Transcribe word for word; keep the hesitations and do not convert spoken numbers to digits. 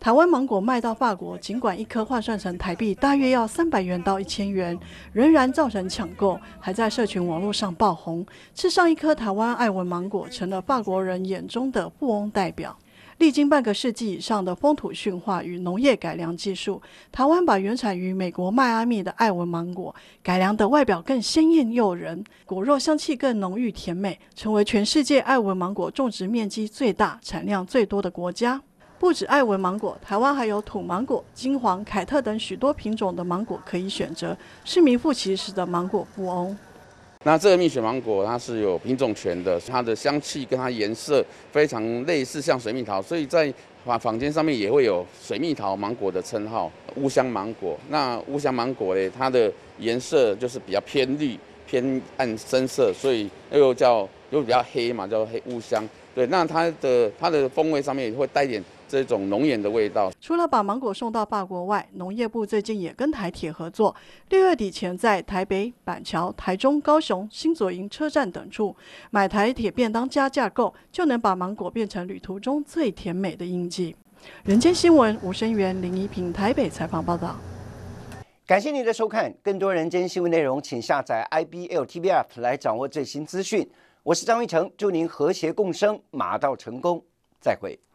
台湾芒果卖到法国，尽管一颗换算成台币大约要三百元到一千元，仍然造成抢购，还在社群网络上爆红。吃上一颗台湾爱文芒果，成了法国人眼中的富翁代表。历经半个世纪以上的风土驯化与农业改良技术，台湾把原产于美国迈阿密的爱文芒果改良的外表更鲜艳诱人，果肉香气更浓郁甜美，成为全世界爱文芒果种植面积最大、产量最多的国家。不止爱文芒果，台湾还有土芒果、金黄、凯特等许多品种的芒果可以选择，是名副其实的芒果富翁。 那这个蜜雪芒果它是有品种权的，它的香气跟它颜色非常类似，像水蜜桃，所以在坊间上面也会有水蜜桃芒果的称号。乌香芒果，那乌香芒果呢，它的颜色就是比较偏绿、偏暗深色，所以又叫又比较黑嘛，叫黑乌香。对，那它的它的风味上面也会带一点这种浓艳的味道。 除了把芒果送到法国外，农业部最近也跟台铁合作，六月底前在台北、板桥、台中、高雄、新左营车站等处买台铁便当加价购，就能把芒果变成旅途中最甜美的印记。人间新闻吴声源、林怡平台北采访报道。 感谢您的收看，更多人间新闻内容，请下载 I B L T V App 来掌握最新资讯。我是张玉成，祝您和谐共生，马到成功，再会。